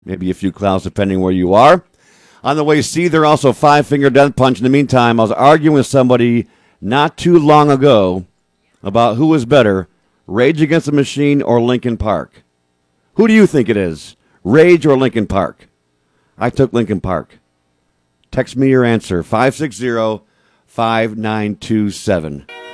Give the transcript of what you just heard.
maybe a few clouds depending where you are. On the way C, they're also five-finger death punch. In the meantime, I was arguing with somebody not too long ago about who was better, Rage Against the Machine or Linkin Park. Who do you think it is, Rage or Linkin Park? I took Linkin Park. Text me your answer, 560-5927.